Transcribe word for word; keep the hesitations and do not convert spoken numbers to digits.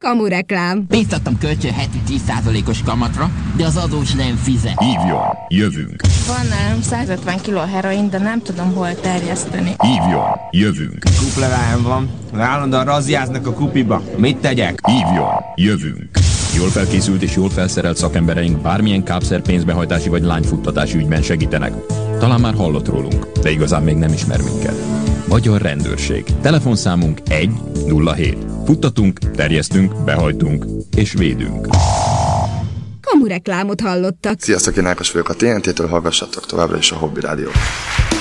Kamureklám. Pénzt adtam kölcsön heti tíz százalékos kamatra, de az adós nem fizet. Hívjon, jövünk. Van nálam százötven kiló heroin, de nem tudom hol terjeszteni. Hívjon, jövünk. Kuplevájam van. Állandóan razziáznak a kupiba. Mit tegyek? Hívjon, jövünk. Jól felkészült és jól felszerelt szakembereink bármilyen kábszer pénzbehajtási vagy lányfuttatási ügyben segítenek. Talán már hallott rólunk, de igazán még nem ismer minket. Magyar Rendőrség. Telefonszámunk egy nulla hét. Futtatunk, terjesztünk, behajtunk és védünk. Kamureklámot hallottak. Sziasztok, én Ákos vagyok a té en té-től, hallgassatok továbbra is a Hobby Rádiót.